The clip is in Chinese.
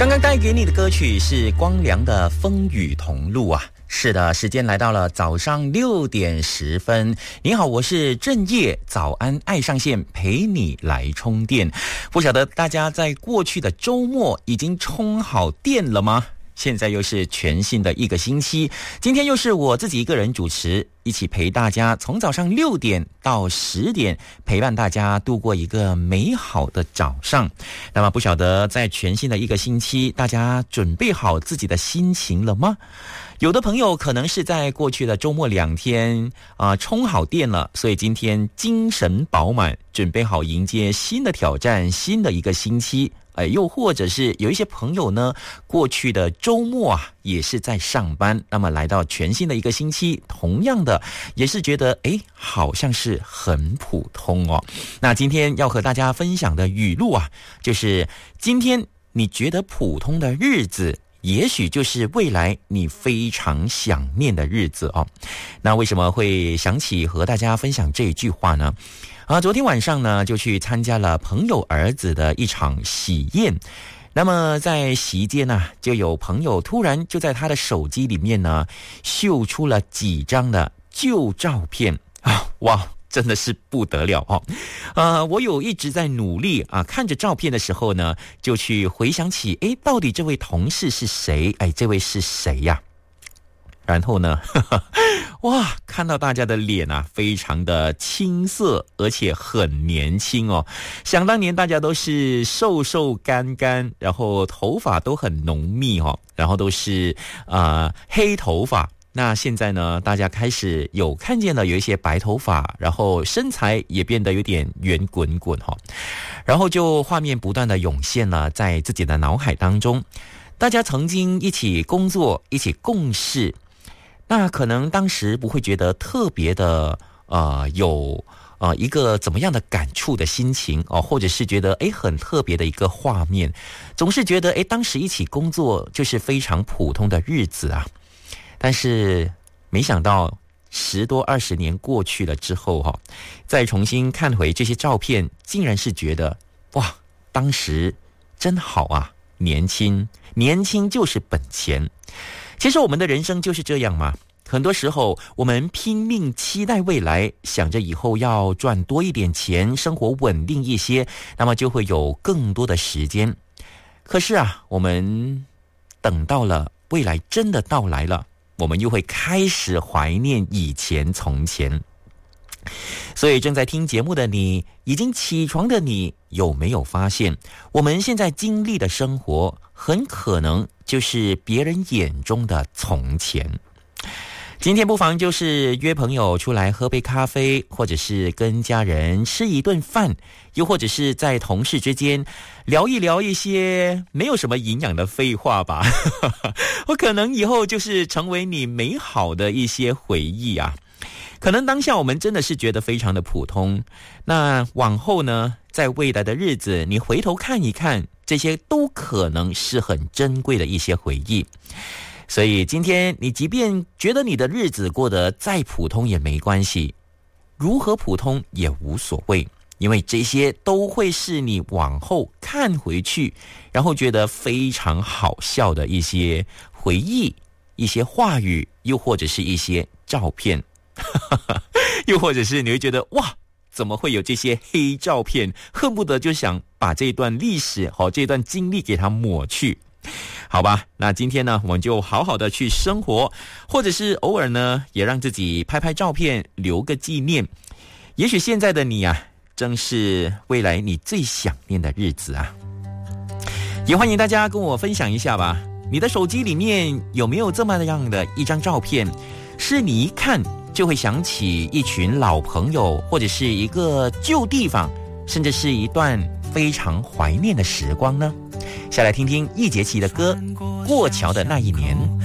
刚刚带给你的歌曲是光良的《风雨同路》啊。是的，时间来到了早上6点10分。你好，我是正业，早安爱上线，陪你来充电。不晓得大家在过去的周末已经充好电了吗？现在又是全新的一个星期，今天又是我自己一个人主持，一起陪大家从早上6点到10点，陪伴大家度过一个美好的早上。那么不晓得在全新的一个星期，大家准备好自己的心情了吗？有的朋友可能是在过去的周末2天充好电了，所以今天精神饱满，准备好迎接新的挑战，新的一个星期。又或者是有一些朋友呢，过去的周末也是在上班，那么来到全新的一个星期，同样的也是觉得好像是很普通哦。那今天要和大家分享的语录就是今天你觉得普通的日子，也许就是未来你非常想念的日子哦。那为什么会想起和大家分享这一句话呢？昨天晚上呢，就去参加了朋友儿子的一场喜宴。那么在席间呢，就有朋友突然就在他的手机里面呢，秀出了几张的旧照片哇！真的是不得了哦。我有一直在努力看着照片的时候呢，就去回想起到底这位同事是谁？这位是谁呀？然后呢哇，看到大家的脸非常的青涩，而且很年轻哦。想当年大家都是瘦瘦干干，然后头发都很浓密哦，然后都是黑头发。那现在呢，大家开始有看见了有一些白头发，然后身材也变得有点圆滚滚然后就画面不断的涌现了在自己的脑海当中。大家曾经一起工作，一起共事，那可能当时不会觉得特别的有一个怎么样的感触的心情或者是觉得很特别的一个画面，总是觉得当时一起工作就是非常普通的日子啊。但是没想到10多20年过去了之后再重新看回这些照片，竟然是觉得哇，当时真好啊，年轻就是本钱。其实我们的人生就是这样嘛，很多时候我们拼命期待未来，想着以后要赚多一点钱，生活稳定一些，那么就会有更多的时间。可是我们等到了未来真的到来了，我们又会开始怀念以前从前。所以正在听节目的你，已经起床的你，有没有发现我们现在经历的生活很可能就是别人眼中的从前？今天不妨就是约朋友出来喝杯咖啡，或者是跟家人吃一顿饭，又或者是在同事之间聊一聊一些没有什么营养的废话吧我可能以后就是成为你美好的一些回忆啊。可能当下我们真的是觉得非常的普通，那往后呢，在未来的日子你回头看一看，这些都可能是很珍贵的一些回忆。所以今天你即便觉得你的日子过得再普通也没关系，如何普通也无所谓，因为这些都会是你往后看回去，然后觉得非常好笑的一些回忆，一些话语，又或者是一些照片又或者是你会觉得哇，怎么会有这些黑照片，恨不得就想把这段历史这段经历给它抹去。好吧，那今天呢，我们就好好的去生活，或者是偶尔呢，也让自己拍拍照片，留个纪念。也许现在的你正是未来你最想念的日子啊。也欢迎大家跟我分享一下吧，你的手机里面有没有这么样的一张照片，是你一看就会想起一群老朋友，或者是一个旧地方，甚至是一段非常怀念的时光呢？下来听听易杰奇的歌《过桥的那一年》。